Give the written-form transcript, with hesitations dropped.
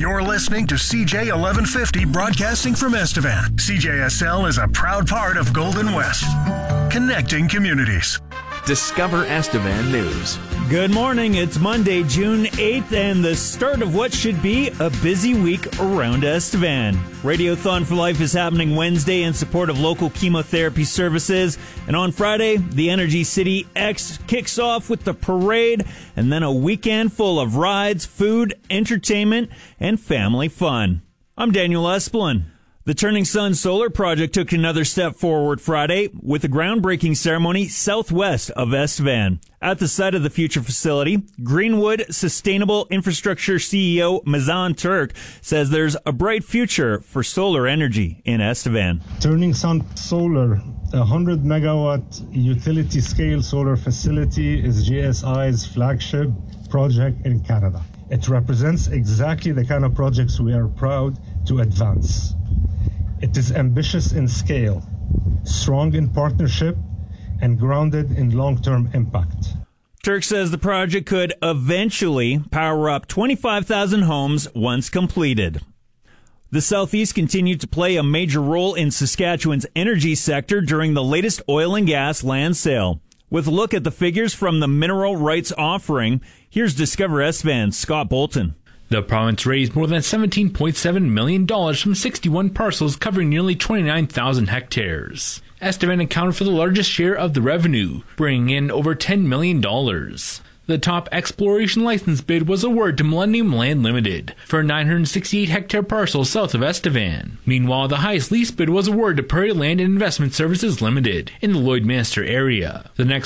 You're listening to CJ 1150 broadcasting from Estevan. CJSL is a proud part of Golden West, connecting communities. Discover Estevan News. Good morning. It's Monday, June 8th, and the start of what should be a busy week around Estevan. Radiothon for Life is happening Wednesday in support of local chemotherapy services. And on Friday, the Energy City X kicks off with the parade and then a weekend full of rides, food, entertainment, and family fun. I'm Daniel Esplin. The Turning Sun Solar Project took another step forward Friday with a groundbreaking ceremony southwest of Estevan. At the site of the future facility, Greenwood Sustainable Infrastructure CEO Mazan Turk says there's a bright future for solar energy in Estevan. Turning Sun Solar, a 100 megawatt utility scale solar facility, is GSI's flagship project in Canada. It represents exactly the kind of projects we are proud to advance. It is ambitious in scale, strong in partnership, and grounded in long-term impact. Turk says the project could eventually power up 25,000 homes once completed. The Southeast continued to play a major role in Saskatchewan's energy sector during the latest oil and gas land sale. With a look at the figures from the mineral rights offering, here's Discover Estevan's Scott Bolton. The province raised more than $17.7 million from 61 parcels covering nearly 29,000 hectares. Estevan accounted for the largest share of the revenue, bringing in over $10 million. The top exploration license bid was awarded to Millennium Land Limited for a 968-hectare parcel south of Estevan. Meanwhile, the highest lease bid was awarded to Prairie Land and Investment Services Limited in the Lloydminster area. The next